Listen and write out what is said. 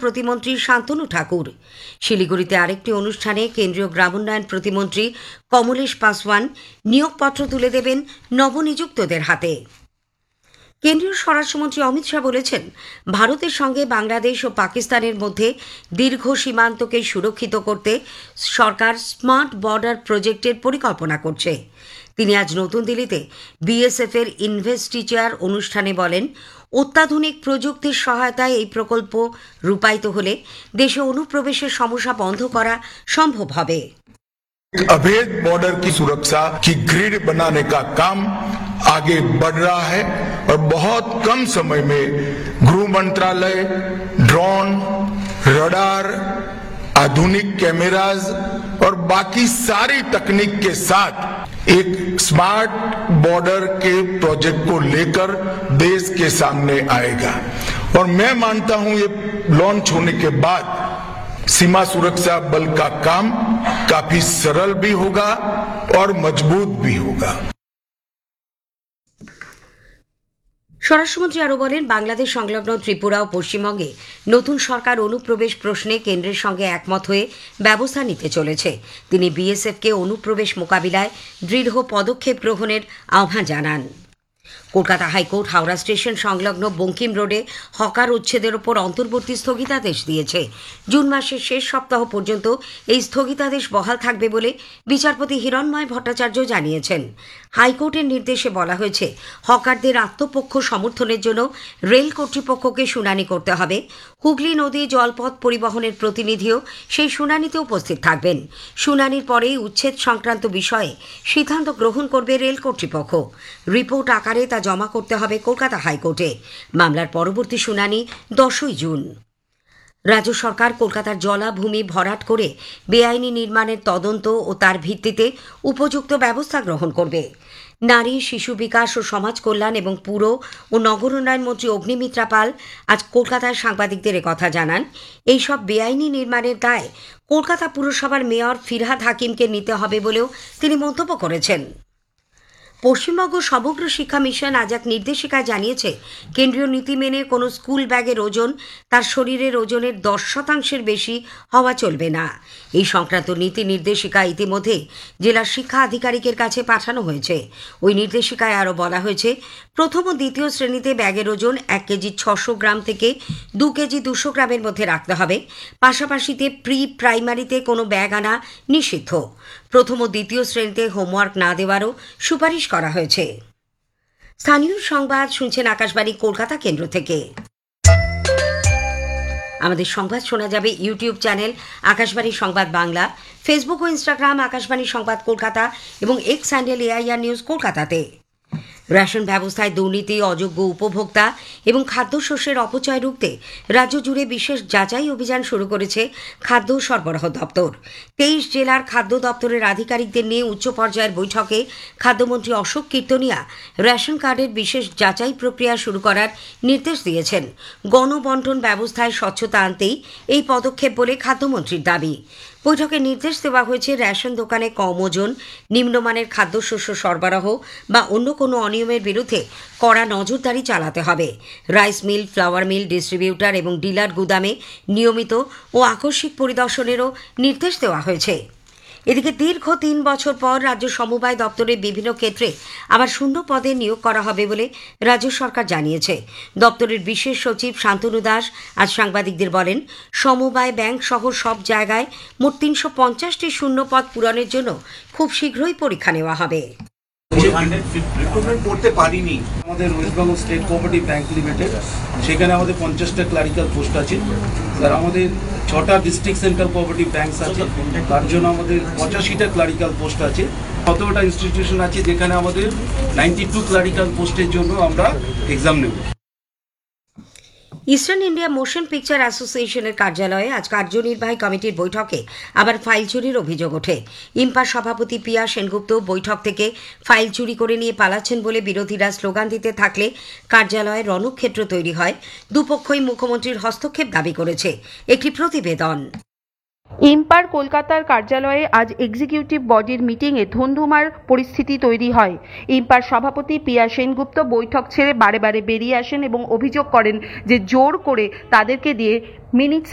প্রতিমন্ত্রী শান্তনু ঠাকুর। শিলিগুড়িতে আরেকটি অনুষ্ঠানে কেন্দ্রীয় গ্রামোন্নয়ন প্রতিমন্ত্রী কমলেশ পাসওয়ান নিয়োগপত্র তুলে দেবেন নবনিযুক্তদের হাতে। কেন্দ্রীয় স্বরাষ্ট্রমন্ত্রী অমিত শাহ বলেছেন, ভারতের সঙ্গে বাংলাদেশ ও পাকিস্তানের মধ্যে দীর্ঘ সীমান্তকে সুরক্ষিত করতে সরকার স্মার্ট বর্ডার প্রজেক্টের পরিকল্পনা করছে। তিনি আজ নতুন দিল্লিতে বিএসএফ এর ইনভেস্টিচার অনুষ্ঠানে বলেন, অত্যাধুনিক প্রযুক্তির সহায়তায় এই প্রকল্প রূপায়িত হলে দেশে অনুপ্রবেশের সমস্যা বন্ধ করা সম্ভব হবে। अवैध बॉर्डर की सुरक्षा की ग्रिड बनाने का काम आगे बढ़ रहा है और बहुत कम समय में गृह मंत्रालय ड्रोन, रडार, आधुनिक कैमराज और बाकी सारी तकनीक के साथ एक स्मार्ट बॉर्डर के प्रोजेक्ट को लेकर देश के सामने आएगा। और मैं मानता हूं ये लॉन्च होने के बाद सीमा सुरक्षा बल का काम काफी सरल भी होगा और मजबूत भी होगा। স্বরাষ্ট্রমন্ত্রী আরও বলেন, বাংলাদেশ সংলগ্ন ত্রিপুরা ও পশ্চিমবঙ্গে নতুন সরকার অনুপ্রবেশ প্রশ্নে কেন্দ্রের সঙ্গে একমত হয়ে ব্যবস্থা নিতে চলেছে। তিনি বিএসএফকে অনুপ্রবেশ মোকাবিলায় দৃঢ় পদক্ষেপ গ্রহণের আহ্বান জানান। কলকাতা হাইকোর্ট হাওড়া স্টেশন সংলগ্ন বঙ্কিম রোডে হকার উচ্ছেদের ওপর অন্তর্বর্তী স্থগিতাদেশ দিয়েছে। জুন মাসের শেষ সপ্তাহ পর্যন্ত এই স্থগিতাদেশ বহাল থাকবে বলে বিচারপতি হিরণময় ভট্টাচার্য জানিয়েছেন। হাইকোর্টের নির্দেশে বলা হয়েছে, হকারদের আত্মপক্ষ সমর্থনের জন্য রেল কর্তৃপক্ষকে শুনানি করতে হবে। হুগলি নদী জলপথ পরিবহনের প্রতিনিধিও সেই শুনানিতে উপস্থিত থাকবেন। শুনানির পরেই উচ্ছেদ সংক্রান্ত বিষয়ে সিদ্ধান্ত গ্রহণ করবে রেল কর্তৃপক্ষ। রিপোর্ট আকারে তা জমা করতে হবে কলকাতা হাইকোর্টে। মামলার পরবর্তী শুনানি 10ই জুন। রাজ্য সরকার কলকাতার জলাভূমি ভরাট করে বেআইনি নির্মাণের তদন্ত ও তার ভিত্তিতে উপযুক্ত ব্যবস্থা গ্রহণ করবে। নারী, শিশু বিকাশ ও সমাজ কল্যাণ এবং পুর ও নগর উন্নয়ন মন্ত্রী অগ্নিমিত্রা পাল আজ কলকাতায় সাংবাদিকদের কথা জানান। এইসব বেআইনি নির্মাণের দায় কলকাতা পুরসভার মেয়র ফিরহাদ হাকিমকে নিতে হবে বলেও তিনি মন্তব্য করেছেন। পশ্চিমবঙ্গ সমগ্র শিক্ষা মিশন আজ এক নির্দেশিকায় জানিয়েছে, কেন্দ্রীয় নীতি মেনে কোনো স্কুল ব্যাগের ওজন তার শরীরের ওজনের 10% বেশি হওয়া চলবে না। এই সংক্রান্ত নীতি নির্দেশিকা ইতিমধ্যে জেলা শিক্ষা আধিকারিকের কাছে পাঠানো হয়েছে। ওই নির্দেশিকায় আরও বলা হয়েছে, প্রথম ও দ্বিতীয় শ্রেণীতে ব্যাগের ওজন 1 কেজি 600 গ্রাম থেকে 2 কেজি 200 গ্রামের মধ্যে রাখতে হবে। পাশাপাশিতে প্রি প্রাইমারিতে কোনো ব্যাগ আনা নিষিদ্ধ। প্রথম ও দ্বিতীয় শ্রেণীতে হোমওয়ার্ক না দেওয়ারও সুপারিশ করা হয়েছে। স্থানীয় সংবাদ শুনছেন আকাশবাণী কলকাতা কেন্দ্র থেকে। আমাদের সংবাদ শোনা যাবে ইউটিউব চ্যানেল আকাশবাণী সংবাদ বাংলা, ফেসবুক ও ইনস্টাগ্রাম আকাশবাণী সংবাদ কলকাতা এবং এক্স হ্যান্ডেল AIR নিউজ কলকাতাতে। রেশন ব্যবস্থায় দুর্নীতি, অযোগ্য উপভোক্তা এবং খাদ্যশস্যের অপচয় রুখতে রাজ্য জুড়ে বিশেষ যাচাই অভিযান শুরু করেছে খাদ্য সরবরাহ দপ্তর। 23 জেলার খাদ্য দপ্তরের আধিকারিকদের নিয়ে উচ্চ পর্যায়ের বৈঠকে খাদ্যমন্ত্রী অশোক কীর্তনিয়া রেশন কার্ডের বিশেষ যাচাই প্রক্রিয়া শুরু করার নির্দেশ দিয়েছেন। গণবণ্টন ব্যবস্থায় স্বচ্ছতা আনতেই এই পদক্ষেপ বলে খাদ্যমন্ত্রীর দাবি। বৈঠকে নির্দেশ দেওয়া হয়েছে, রেশন দোকানে কম ওজন, নিম্নমানের খাদ্যশস্য সরবরাহ বা অন্য কোনো অনিয়মের বিরুদ্ধে কড়া নজরদারি চালাতে হবে। Rice mill, flour mill, distributor এবং ডিলার গুদামে নিয়মিত ও আকস্মিক পরিদর্শনেরও নির্দেশ দেওয়া হয়েছে। এদিকে দীর্ঘ 3 বছর পর রাজ্য সমবায় দপ্তরের বিভিন্ন ক্ষেত্রে আবার শূন্য পদে নিয়োগ করা হবে বলে রাজ্য সরকার জানিয়েছে। দপ্তরের বিশেষ সচিব শান্তনু দাস আজ সাংবাদিকদের বলেন, সমবায় ব্যাংক সহ সব জায়গায় মোট 350টি শূন্য পদ পূরণের জন্য খুব শীঘ্রই পরীক্ষা নেওয়া হবে। রিক্রুটমেন্ট করতে পারিনি আমাদের West Bengal state cooperative bank limited, সেখানে আমাদের 50টা ক্লারিক্যাল পোস্ট আছে। আর আমাদের 6টা ডিস্ট্রিক্ট সেন্ট্রাল কোঅপারেটিভ ব্যাংকস আছে, তার জন্য আমাদের 85টা ক্লারিক্যাল পোস্ট আছে। 17টা ইনস্টিটিউশন আছে যেখানে আমাদের 92 ক্লারিক্যাল পোস্টের জন্য আমরা এক্সাম নেব। ইস্টার্ন ইন্ডিয়া মোশন পিকচার অ্যাসোসিয়েশনের কার্যালয়ে আজ কার্যনির্বাহী কমিটির বৈঠকে আবার ফাইল চুরির অভিযোগ ওঠে। ইম্পার সভাপতি পিয়া সেনগুপ্ত বৈঠক থেকে ফাইল চুরি করে নিয়ে পালাচ্ছেন বলে বিরোধীরা স্লোগান দিতে থাকলে কার্যালয়ে রণক্ষেত্র তৈরি হয়। দুপক্ষই মুখ্যমন্ত্রীর হস্তক্ষেপ দাবি করেছে। একটি প্রতিবেদন। ইম্পার কলকাতার কার্যালয়ে আজ এক্সিকিউটিভ বডির মিটিংয়ে ধুন্ধুমার পরিস্থিতি তৈরি হয়। ইম্পার সভাপতি পিয়া সেনগুপ্ত বৈঠক ছেড়ে বারে বারে বেরিয়ে আসেন এবং অভিযোগ করেন যে জোর করে তাদেরকে দিয়ে মিনিটস